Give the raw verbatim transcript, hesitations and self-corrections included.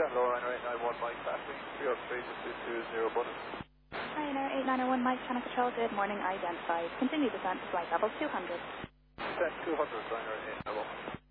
Hello, Ryanair eight nine one Mike, passing three oh three, just two two zero button. Ryanair eight nine one Mike, Channel Control, good morning, identified. Continue descent to flight level two hundred. Descent two hundred, Ryanair eight nine one.